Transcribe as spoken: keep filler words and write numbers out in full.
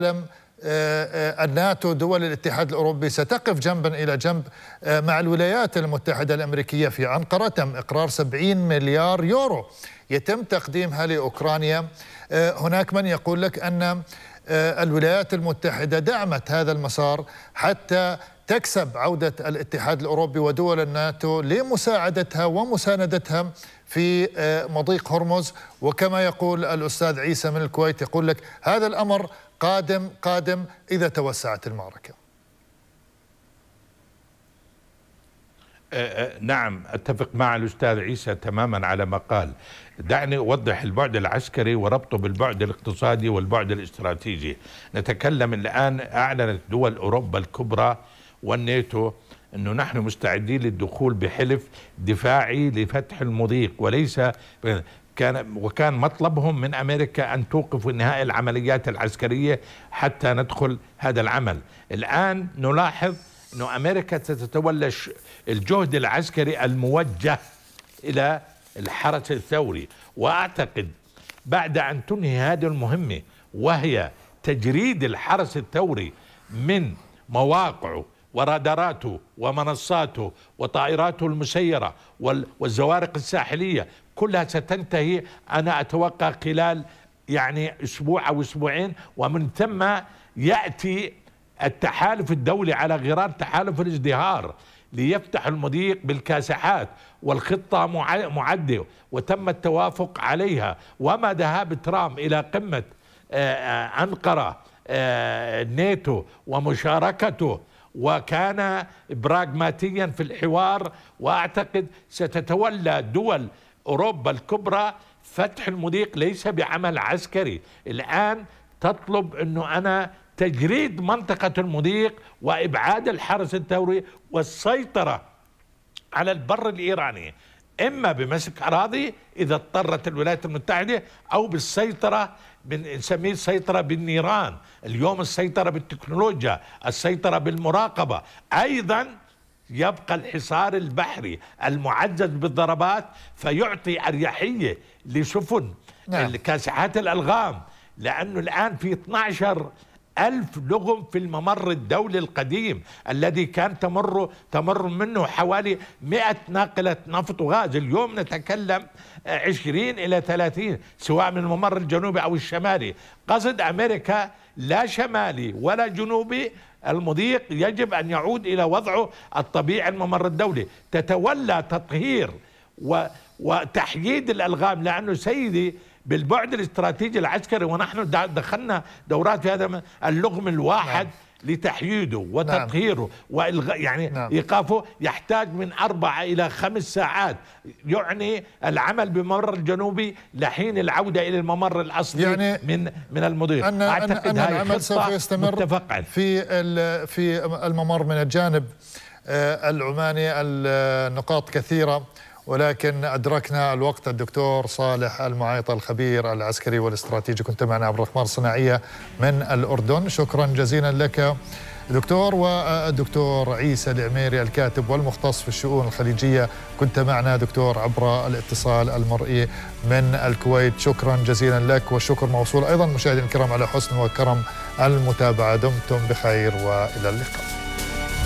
الناتو دول الاتحاد الأوروبي ستقف جنبا إلى جنب مع الولايات المتحدة الأمريكية في أنقرة. تم إقرار سبعين مليار يورو يتم تقديمها لأوكرانيا. هناك من يقول لك أن الولايات المتحدة دعمت هذا المسار حتى تكسب عودة الاتحاد الأوروبي ودول الناتو لمساعدتها ومساندتها في مضيق هرمز. وكما يقول الأستاذ عيسى من الكويت، يقول لك هذا الأمر قادم قادم إذا توسعت المعركة. نعم، أتفق مع الأستاذ عيسى تماما على ما قال. دعني أوضح البعد العسكري وربطه بالبعد الاقتصادي والبعد الاستراتيجي. نتكلم الآن، أعلنت دول أوروبا الكبرى والناتو أنه نحن مستعدين للدخول بحلف دفاعي لفتح المضيق، وليس كان وكان مطلبهم من أمريكا أن توقف إنهاء العمليات العسكرية حتى ندخل هذا العمل. الآن نلاحظ أنه أمريكا ستتولى الجهد العسكري الموجه إلى الحرس الثوري، وأعتقد بعد أن تنهي هذه المهمة وهي تجريد الحرس الثوري من مواقعه وراداراته ومنصاته وطائراته المسيرة والزوارق الساحلية، كلها ستنتهي أنا أتوقع خلال يعني أسبوع أو أسبوعين، ومن ثم يأتي التحالف الدولي على غرار تحالف الازدهار ليفتح المضيق بالكاسحات، والخطة معدة وتم التوافق عليها. وما ذهاب ترامب إلى قمة أنقرة الناتو ومشاركته، وكان براغماتيا في الحوار، وأعتقد ستتولى دول أوروبا الكبرى فتح المضيق ليس بعمل عسكري. الآن تطلب أنه أنا تجريد منطقة المضيق وإبعاد الحرس الثوري والسيطرة على البر الإيراني، إما بمسك أراضي إذا اضطرت الولايات المتحدة، أو بالسيطرة نسميه السيطرة بالنيران. اليوم السيطرة بالتكنولوجيا، السيطرة بالمراقبة، أيضا يبقى الحصار البحري المعزز بالضربات فيعطي أريحية لسفن نعم. كاسحات الألغام، لأنه الآن في اثني عشر ألف لغم في الممر الدولي القديم الذي كان تمر تمر منه حوالي مئة ناقلة نفط وغاز. اليوم نتكلم عشرين إلى ثلاثين، سواء من الممر الجنوبي أو الشمالي. قصد أمريكا لا شمالي ولا جنوبي، المضيق يجب أن يعود إلى وضعه الطبيعي الممر الدولي. تتولى تطهير وتحييد الألغام، لأنه سيدي بالبعد الاستراتيجي العسكري، ونحن دخلنا دورات في هذا اللغم الواحد نعم. لتحييده وتطهيره نعم. يعني نعم. إيقافه يحتاج من أربعة إلى خمس ساعات، يعني العمل بالممر الجنوبي لحين العودة إلى الممر الأصلي يعني من من المضيق. أن أعتقد أن هاي العمل سوف يستمر في في الممر من الجانب العماني. النقاط كثيرة، ولكن أدركنا الوقت. الدكتور صالح المعايطة الخبير العسكري والاستراتيجي، كنت معنا عبر الأقمار الصناعية من الأردن. شكرا جزيلا لك دكتور. والدكتور عيسى العميري الكاتب والمختص في الشؤون الخليجية، كنت معنا دكتور عبر الاتصال المرئي من الكويت. شكرا جزيلا لك، والشكر موصول أيضا مشاهدينا الكرام على حسن وكرم المتابعة. دمتم بخير وإلى اللقاء.